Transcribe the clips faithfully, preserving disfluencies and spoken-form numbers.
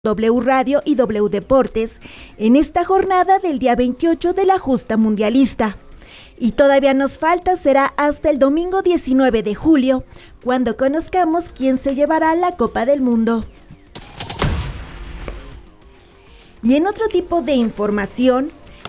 W Radio y W Deportes en esta jornada del día veintiocho de la justa mundialista. Y todavía nos falta, será hasta el domingo diecinueve de julio, cuando conozcamos quién se llevará la Copa del Mundo. Y en otro tipo de información,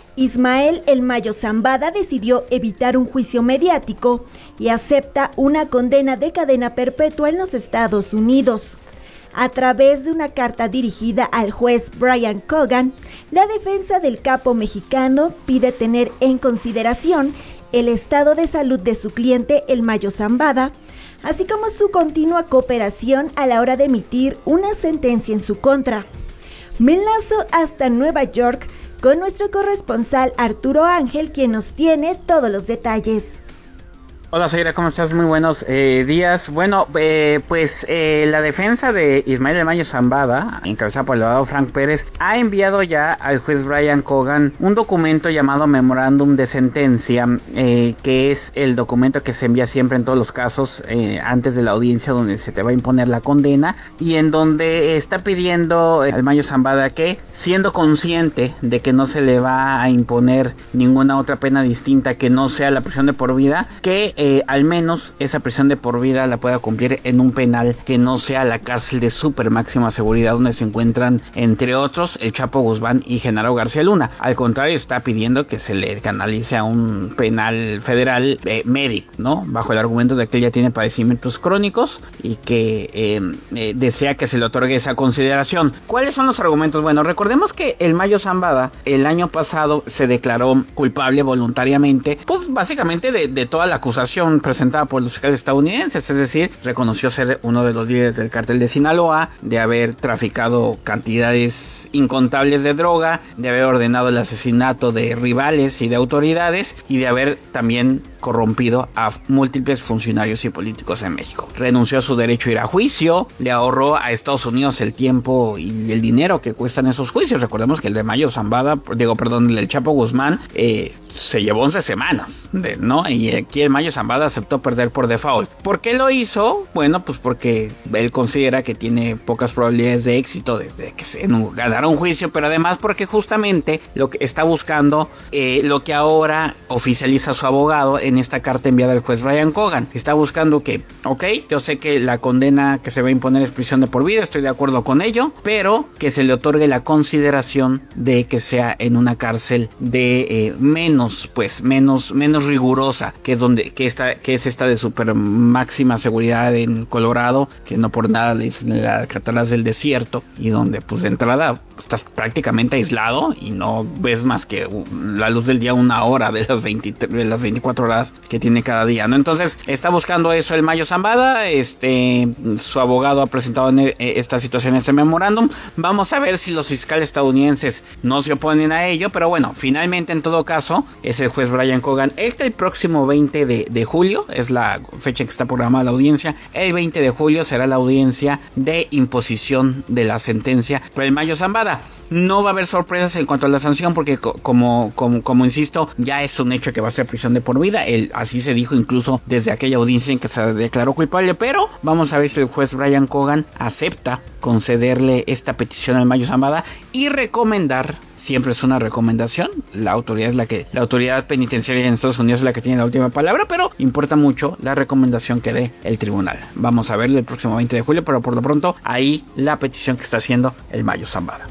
Ismael El Mayo Zambada decidió evitar un juicio mediático y acepta una condena de cadena perpetua en los Estados Unidos. A través de una carta dirigida al juez Brian Cogan, la defensa del capo mexicano pide tener en consideración el estado de salud de su cliente El Mayo Zambada, así como su continua cooperación a la hora de emitir una sentencia en su contra. Me enlazo hasta Nueva York con nuestro corresponsal Arturo Ángel, quien nos tiene todos los detalles. Hola Zaira, ¿cómo estás? Muy buenos eh, días. Bueno, eh, pues eh, la defensa de Ismael El Mayo Zambada, encabezada por el abogado Frank Pérez, ha enviado ya al juez Brian Cogan un documento llamado Memorándum de Sentencia, eh, que es el documento que se envía siempre en todos los casos eh, antes de la audiencia donde se te va a imponer la condena, y en donde está pidiendo al Mayo Zambada que, siendo consciente de que no se le va a imponer ninguna otra pena distinta que no sea la prisión de por vida, que Eh, al menos esa prisión de por vida la pueda cumplir en un penal que no sea la cárcel de super máxima seguridad donde se encuentran, entre otros, el Chapo Guzmán y Genaro García Luna. Al contrario, está pidiendo que se le canalice a un penal federal eh, médico, ¿no? Bajo el argumento de que él ya tiene padecimientos crónicos y que eh, eh, desea que se le otorgue esa consideración. ¿Cuáles son los argumentos? Bueno, recordemos que el Mayo Zambada el año pasado se declaró culpable voluntariamente, pues básicamente de, de toda la acusación presentada por los fiscales estadounidenses, es decir, reconoció ser uno de los líderes del cártel de Sinaloa, de haber traficado cantidades incontables de droga, de haber ordenado el asesinato de rivales y de autoridades, y de haber también corrompido a múltiples funcionarios y políticos en México. Renunció a su derecho a ir a juicio, le ahorró a Estados Unidos el tiempo y el dinero que cuestan esos juicios. Recordemos que el de Mayo Zambada, digo, perdón, el del Chapo Guzmán, eh, se llevó once semanas, de, ¿no? Y aquí el Mayo Zambada aceptó perder por default. ¿Por qué lo hizo? Bueno, pues porque él considera que tiene pocas probabilidades de éxito de, de que se ganara un juicio, pero además porque justamente lo que está buscando, eh, lo que ahora oficializa su abogado en esta carta enviada al juez Brian Cogan, está buscando que, ok, yo sé que la condena que se va a imponer es prisión de por vida, estoy de acuerdo con ello, pero que se le otorgue la consideración de que sea en una cárcel de eh, menos, pues, menos, menos rigurosa, que es donde, que esta, que es esta de super máxima seguridad en Colorado, que no por nada le dicen la Cataratas del Desierto, y donde, pues, de entrada estás prácticamente aislado y no ves más que la luz del día una hora de las, veinte, de las veinticuatro horas que tiene cada día, ¿no? Entonces está buscando eso el Mayo Zambada. Este, su abogado ha presentado en esta situación, este memorándum. Vamos a ver si los fiscales estadounidenses no se oponen a ello, pero bueno, finalmente en todo caso es el juez Brian Cogan. Este el próximo veinte de julio es la fecha que está programada la audiencia. El veinte de julio será la audiencia de imposición de la sentencia por el Mayo Zambada. No va a haber sorpresas en cuanto a la sanción porque como, como, como insisto, ya es un hecho que va a ser prisión de por vida. Él, así se dijo incluso desde aquella audiencia en que se declaró culpable, pero vamos a ver si el juez Brian Cogan acepta concederle esta petición al Mayo Zambada y recomendar, siempre es una recomendación, la autoridad es la que, la autoridad penitenciaria en Estados Unidos es la que tiene la última palabra, pero importa mucho la recomendación que dé el tribunal. Vamos a verlo el próximo veinte de julio, pero por lo pronto ahí la petición que está haciendo el Mayo Zambada.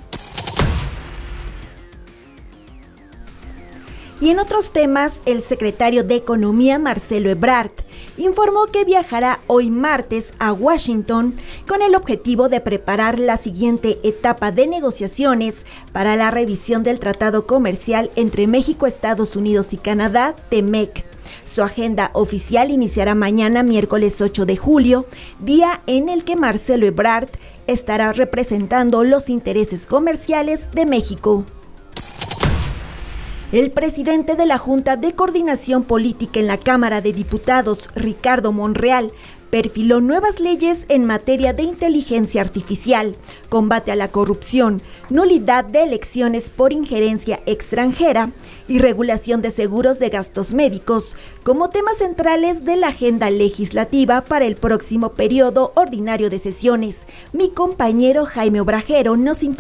Y en otros temas, el secretario de Economía, Marcelo Ebrard, informó que viajará hoy martes a Washington con el objetivo de preparar la siguiente etapa de negociaciones para la revisión del Tratado Comercial entre México, Estados Unidos y Canadá, TEMEC. Su agenda oficial iniciará mañana, miércoles ocho de julio, día en el que Marcelo Ebrard estará representando los intereses comerciales de México. El presidente de la Junta de Coordinación Política en la Cámara de Diputados, Ricardo Monreal, perfiló nuevas leyes en materia de inteligencia artificial, combate a la corrupción, nulidad de elecciones por injerencia extranjera y regulación de seguros de gastos médicos como temas centrales de la agenda legislativa para el próximo periodo ordinario de sesiones. Mi compañero Jaime Obrajero nos informa.